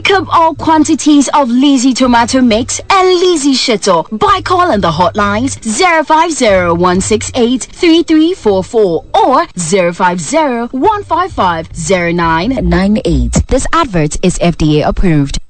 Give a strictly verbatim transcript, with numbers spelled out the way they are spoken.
Pick up all quantities of Lizzie tomato mix and Lizzie shito by calling the hotlines zero five zero one six eight three three four four or zero five zero one five five zero nine nine eight. This advert is F D A approved.